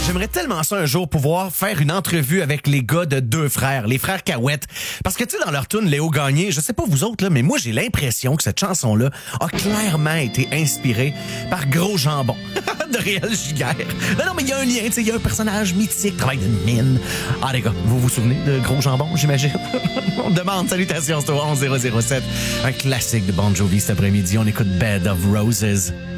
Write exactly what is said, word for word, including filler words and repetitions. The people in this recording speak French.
J'aimerais tellement ça un jour pouvoir faire une entrevue avec les gars de Deux Frères, les frères Cahouette. Parce que tu sais, dans leur tune Léo Gagné, je sais pas vous autres, là, mais moi j'ai l'impression que cette chanson-là a clairement été inspirée par Gros Jambon de Réal Giguère. Non, non, mais il y a un lien, tu sais, il y a un personnage mythique, travaille d'une mine. Ah les gars, vous vous souvenez de Gros Jambon, j'imagine? On demande, salutations, c'est au onze zéro zéro sept. Un classique de Bon Jovi cet après-midi, on écoute Bed of Roses.